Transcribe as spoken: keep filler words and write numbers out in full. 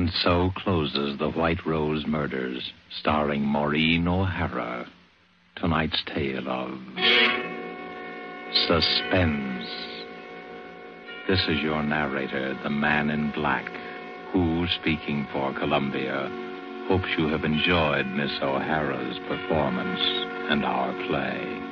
And so closes The White Rose Murders, starring Maureen O'Hara. Tonight's tale of suspense. This is your narrator, the Man in Black, who, speaking for Columbia, hopes you have enjoyed Miss O'Hara's performance and our play.